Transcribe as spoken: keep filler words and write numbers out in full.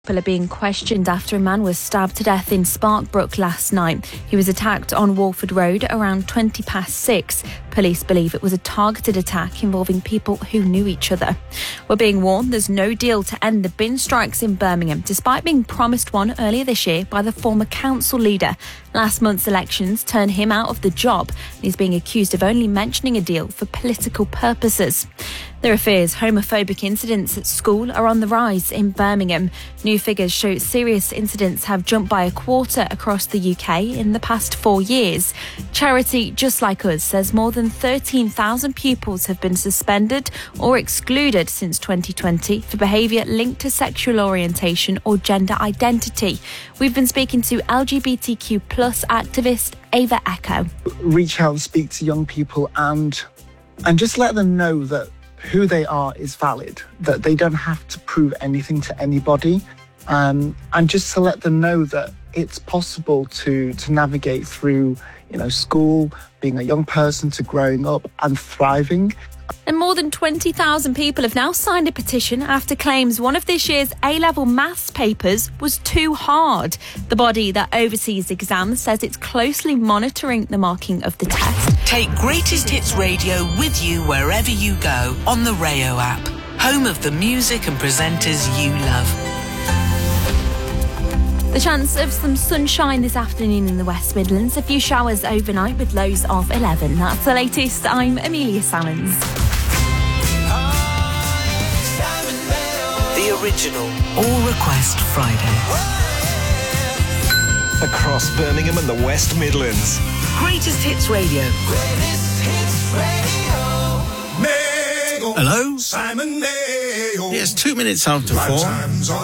People are being questioned after a man was stabbed to death in Sparkbrook last night. He was attacked on Walford Road around twenty past six. Police believe it was a targeted attack involving people who knew each other. We're being warned there's no deal to end the bin strikes in Birmingham, despite being promised one earlier this year by the former council leader. Last month's elections turned him out of the job, and he's being accused of only mentioning a deal for political purposes. There are fears homophobic incidents at school are on the rise in Birmingham. New figures show serious incidents have jumped by a quarter across the U K in the past four years. Charity Just Like Us says more than thirteen thousand pupils have been suspended or excluded since twenty twenty for behaviour linked to sexual orientation or gender identity. We've been speaking to L G B T Q plus activist Ava Echo. Reach out and speak to young people and and just let them know that who they are is valid, that they don't have to prove anything to anybody, um, and just to let them know that it's possible to to navigate through, you know, school, being a young person, to growing up and thriving. And more than twenty thousand people have now signed a petition after claims one of this year's A-level maths papers was too hard. The body that oversees exams says it's closely monitoring the marking of the test. Take Greatest Hits Radio with you wherever you go on the Rayo app, home of the music and presenters you love. The chance of some sunshine this afternoon in the West Midlands. A few showers overnight with lows of eleven. That's the latest. I'm Amelia Salmons. The original All Request Friday. Across Birmingham and the West Midlands. Greatest Hits Radio. Greatest Hits Radio. Hello? Simon Mayo. Yes, two minutes after four.